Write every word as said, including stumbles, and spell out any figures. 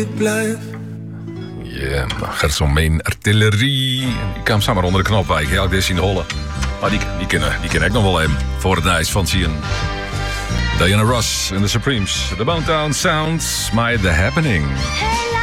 blijf. Ja, Gerson Main Artillerie. Die kwam samen onder de knop eigenlijk. Ja, dit is in de holle. Maar die, die kennen die ken ik nog wel hem. Voor het ijs van zien. Diana Ross en de Supremes. The Downtown Sounds, My The Happening. Hey,